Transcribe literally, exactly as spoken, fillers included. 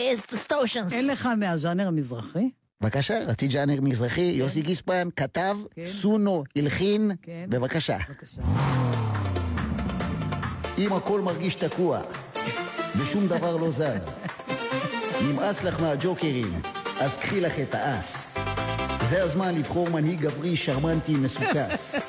is distortions. אין לך מהז'אנר המזרחי? בבקשה, רצית ז'אנר מזרחי, יוסי גיספן כתב, סונו הלחין, בבקשה. בבקשה. אם הכל מרגיש תקוע, ושום דבר לא זז, נמאס לך מהג'וקרים, אז קחי לך את האס. זה הזמן לבחור מנהיג גברי שרמנטי מסוכס.